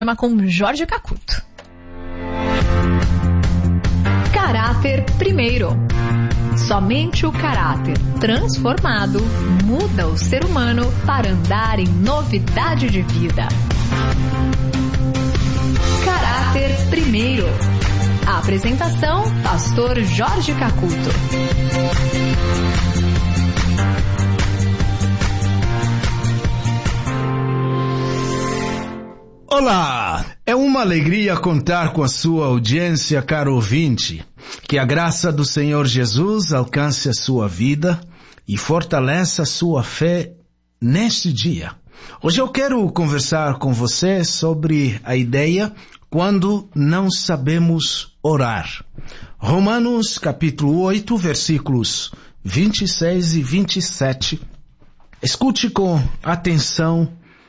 com Jorge Cacuto. Caráter primeiro. Somente o caráter transformado muda o ser humano para andar em novidade de vida. Caráter primeiro. A apresentação, Pastor Jorge Cacuto. Olá! É uma alegria contar com a sua audiência, caro ouvinte. Que a graça do Senhor Jesus alcance a sua vida e fortaleça a sua fé neste dia. Hoje eu quero conversar com você sobre a ideia quando não sabemos orar. Romanos capítulo 8, versículos 26 e 27. Escute com atenção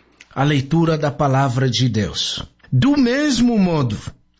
a leitura da palavra de Deus. Do mesmo modo,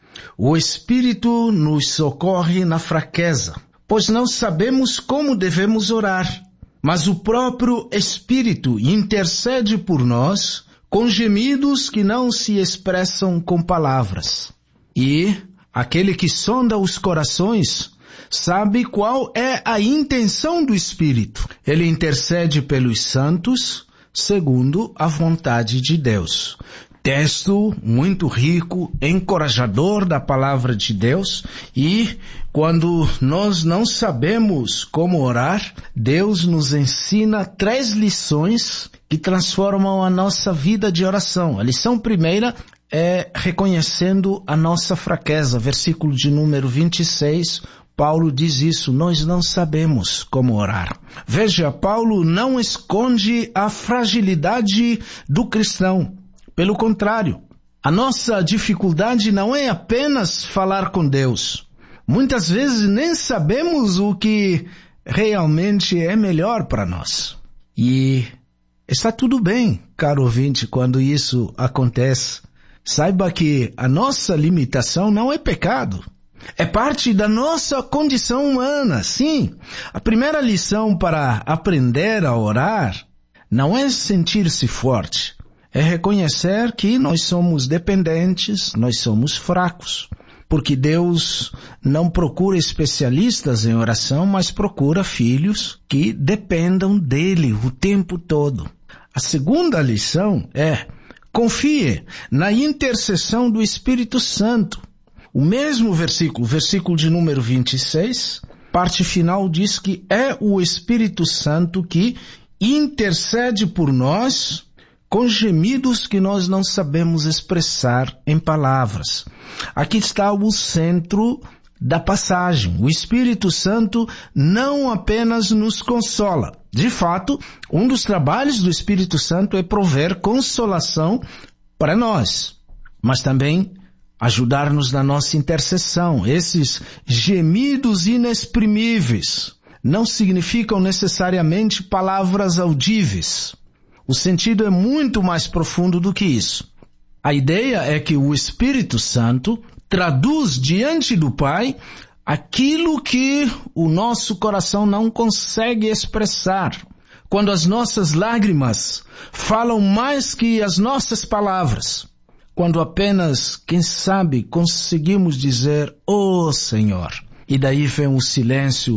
o Espírito nos socorre na fraqueza, pois não sabemos como devemos orar, mas o próprio Espírito intercede por nós com gemidos que não se expressam com palavras. E aquele que sonda os corações sabe qual é a intenção do Espírito. Ele intercede pelos santos segundo a vontade de Deus. Texto muito rico, encorajador da palavra de Deus, e quando nós não sabemos como orar, Deus nos ensina 3 lições que transformam a nossa vida de oração. A lição primeira é reconhecendo a nossa fraqueza. Versículo de número 26, Paulo diz isso: nós não sabemos como orar. Veja, Paulo não esconde a fragilidade do cristão. Pelo contrário, a nossa dificuldade não é apenas falar com Deus. Muitas vezes nem sabemos o que realmente é melhor para nós. E está tudo bem, caro ouvinte, quando isso acontece. Saiba que a nossa limitação não é pecado. É parte da nossa condição humana, sim. A primeira lição para aprender a orar não é sentir-se forte. É reconhecer que nós somos dependentes, nós somos fracos. Porque Deus não procura especialistas em oração, mas procura filhos que dependam dele o tempo todo. A segunda lição é: confie na intercessão do Espírito Santo. O mesmo versículo de número 26, parte final diz que é o Espírito Santo que intercede por nós com gemidos que nós não sabemos expressar em palavras. Aqui está o centro da passagem. O Espírito Santo não apenas nos consola. De fato, um dos trabalhos do Espírito Santo é prover consolação para nós, mas também ajudar-nos na nossa intercessão. Esses gemidos inexprimíveis não significam necessariamente palavras audíveis. O sentido é muito mais profundo do que isso. A ideia é que o Espírito Santo traduz diante do Pai aquilo que o nosso coração não consegue expressar. Quando as nossas lágrimas falam mais que as nossas palavras. Quando apenas, quem sabe, conseguimos dizer: "Oh Senhor", e daí vem o silêncio,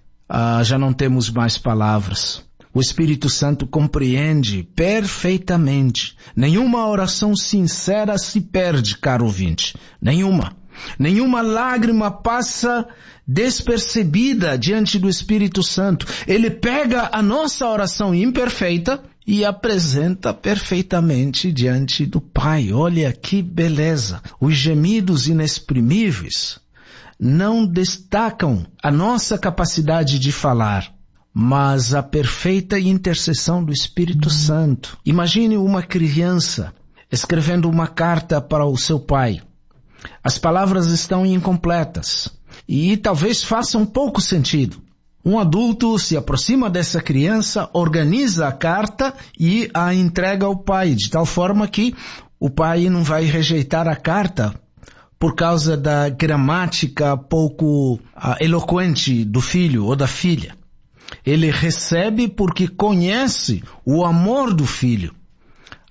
já não temos mais palavras. O Espírito Santo compreende perfeitamente. Nenhuma oração sincera se perde, caro ouvinte. Nenhuma. Nenhuma lágrima passa despercebida diante do Espírito Santo. Ele pega a nossa oração imperfeita e apresenta perfeitamente diante do Pai. Olha que beleza! Os gemidos inexprimíveis não destacam a nossa capacidade de falar, mas a perfeita intercessão do Espírito Santo. Imagine uma criança escrevendo uma carta para o seu pai. As palavras estão incompletas e talvez façam pouco sentido. Um adulto se aproxima dessa criança, organiza a carta e a entrega ao pai, de tal forma que o pai não vai rejeitar a carta por causa da gramática pouco eloquente do filho ou da filha. Ele recebe porque conhece o amor do filho.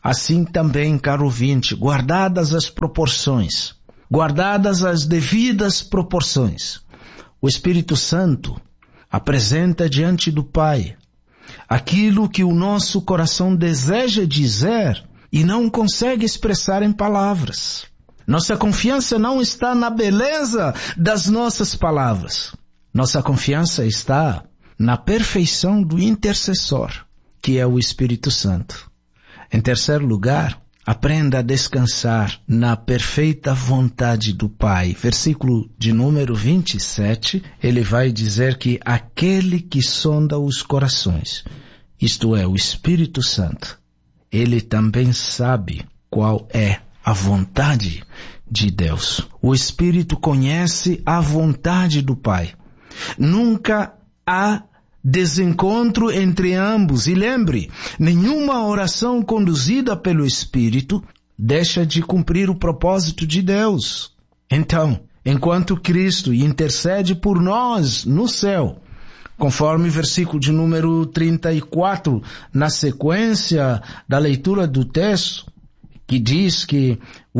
Assim também, caro ouvinte, guardadas as proporções, guardadas as devidas proporções, o Espírito Santo apresenta diante do Pai aquilo que o nosso coração deseja dizer e não consegue expressar em palavras. Nossa confiança não está na beleza das nossas palavras. Nossa confiança está na perfeição do intercessor, que é o Espírito Santo. Em terceiro lugar, aprenda a descansar na perfeita vontade do Pai. Versículo de número 27, ele vai dizer que aquele que sonda os corações, isto é, o Espírito Santo, ele também sabe qual é a vontade de Deus. O Espírito conhece a vontade do Pai. Nunca há desencontro entre ambos. E lembre, nenhuma oração conduzida pelo Espírito deixa de cumprir o propósito de Deus. Então, enquanto Cristo intercede por nós no céu, conforme o versículo de número 34, na sequência da leitura do texto, que diz que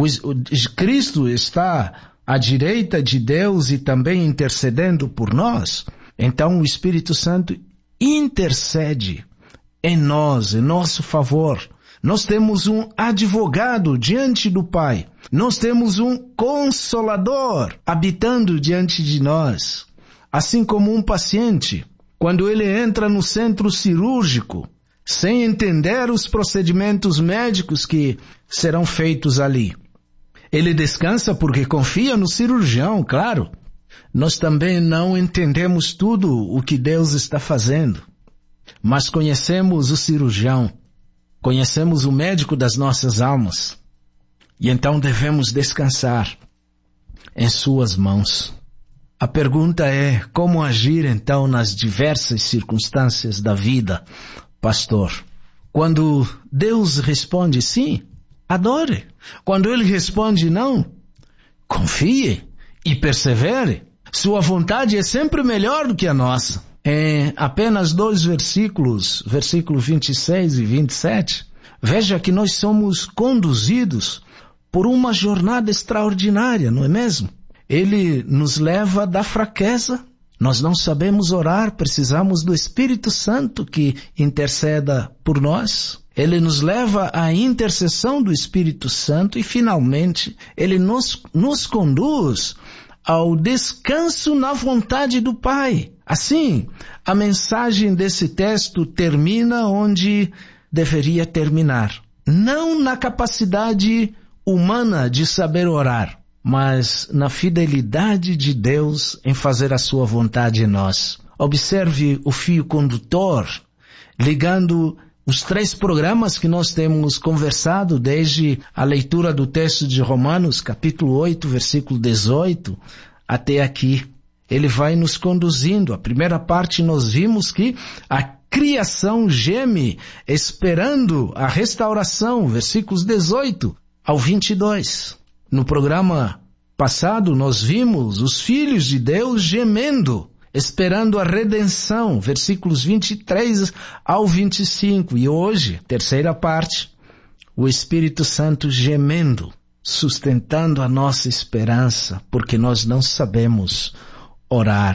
Cristo está à direita de Deus e também intercedendo por nós, então o Espírito Santo intercede em nós, em nosso favor. Nós temos um advogado diante do Pai. Nós temos um consolador habitando diante de nós. Assim como um paciente, quando ele entra no centro cirúrgico, sem entender os procedimentos médicos que serão feitos ali, ele descansa porque confia no cirurgião, claro. Nós também não entendemos tudo o que Deus está fazendo, mas conhecemos o cirurgião, conhecemos o médico das nossas almas, e então devemos descansar em suas mãos. A pergunta é, como agir então nas diversas circunstâncias da vida, pastor? Quando Deus responde sim, adore. Quando Ele responde não, confie e persevere. Sua vontade é sempre melhor do que a nossa. Em apenas 2 versículos, versículo 26 e 27, veja que nós somos conduzidos por uma jornada extraordinária, não é mesmo? Ele nos leva da fraqueza. Nós não sabemos orar, precisamos do Espírito Santo que interceda por nós. Ele nos leva à intercessão do Espírito Santo e, finalmente, Ele nos conduz ao descanso na vontade do Pai. Assim, a mensagem desse texto termina onde deveria terminar. Não na capacidade humana de saber orar, mas na fidelidade de Deus em fazer a sua vontade em nós. Observe o fio condutor, ligando os 3 programas que nós temos conversado desde a leitura do texto de Romanos, capítulo 8, versículo 18, até aqui. Ele vai nos conduzindo. A primeira parte nós vimos que a criação geme esperando a restauração, versículos 18 ao 22. No programa passado nós vimos os filhos de Deus gemendo, esperando a redenção, versículos 23 ao 25. E hoje, terceira parte, o Espírito Santo gemendo, sustentando a nossa esperança, porque nós não sabemos orar.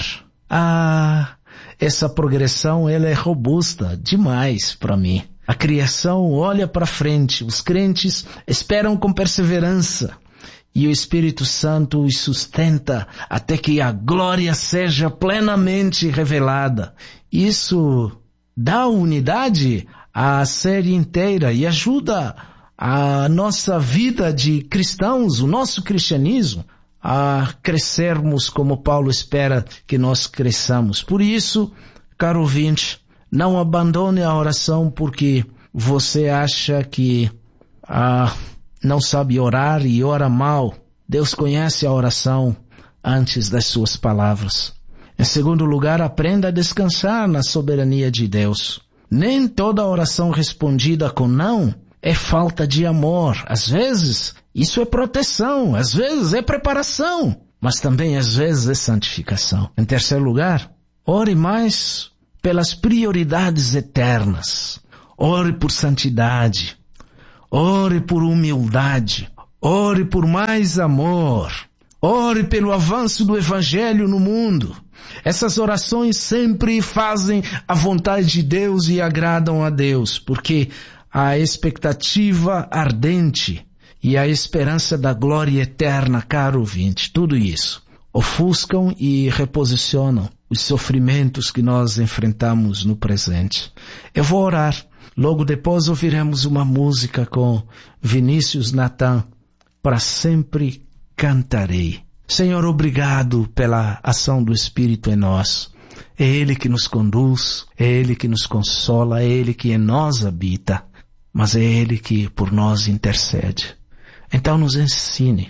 Essa progressão ela é robusta demais para mim. A criação olha para frente, os crentes esperam com perseverança, e o Espírito Santo os sustenta até que a glória seja plenamente revelada. Isso dá unidade à série inteira e ajuda a nossa vida de cristãos, o nosso cristianismo, a crescermos como Paulo espera que nós cresçamos. Por isso, caro ouvinte, não abandone a oração porque você acha que não sabe orar e ora mal. Deus conhece a oração antes das suas palavras. Em segundo lugar, aprenda a descansar na soberania de Deus. Nem toda oração respondida com não é falta de amor. Às vezes, isso é proteção. Às vezes, é preparação. Mas também, às vezes, é santificação. Em terceiro lugar, ore mais pelas prioridades eternas. Ore por santidade. ore por humildade, ore por mais amor, ore pelo avanço do Evangelho no mundo. Essas orações sempre fazem a vontade de Deus e agradam a Deus, porque a expectativa ardente e a esperança da glória eterna, caro ouvinte, tudo isso ofuscam e reposicionam os sofrimentos que nós enfrentamos no presente. Eu vou orar. Logo depois ouviremos uma música com Vinícius Natan. Para sempre cantarei. Senhor, obrigado pela ação do Espírito em nós. É Ele que nos conduz, é Ele que nos consola, é Ele que em nós habita, mas é Ele que por nós intercede. Então nos ensine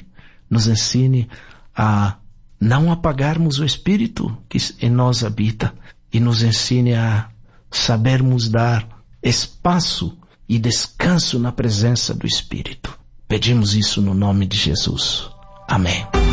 a não apagarmos o Espírito que em nós habita e nos ensine a sabermos dar espaço e descanso na presença do Espírito. Pedimos isso no nome de Jesus. Amém.